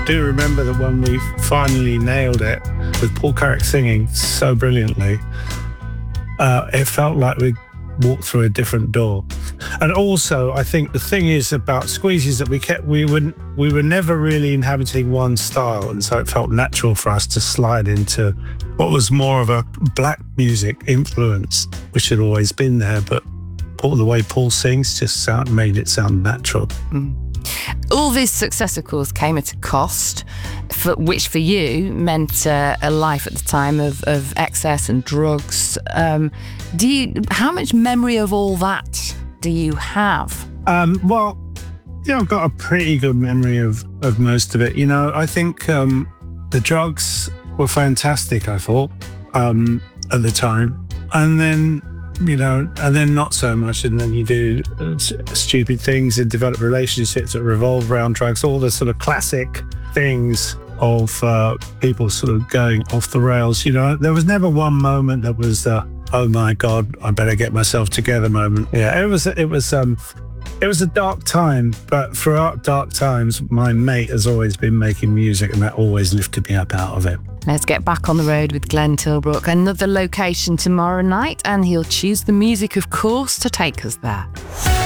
do remember that when we finally nailed it with Paul Carrick singing so brilliantly, it felt like we walked through a different door. And also, I think the thing is about Squeezy is that we were never really inhabiting one style, and so it felt natural for us to slide into what was more of a black music influence, which had always been there, but the way Paul sings just made it sound natural. All this success, of course, came at a cost, which for you meant a life at the time of excess and drugs. How much memory of all that do you have? Well, I've got a pretty good memory of most of it. I think the drugs were fantastic, I thought, at the time. And then not so much. And then you do stupid things and develop relationships that revolve around drugs, all the sort of classic things of people sort of going off the rails. There was never one moment that was oh my God, I better get myself together moment. Yeah, it was a dark time, but throughout dark times, my mate has always been making music, and that always lifted me up out of it. Let's get back on the road with Glenn Tilbrook. Another location tomorrow night, and he'll choose the music, of course, to take us there.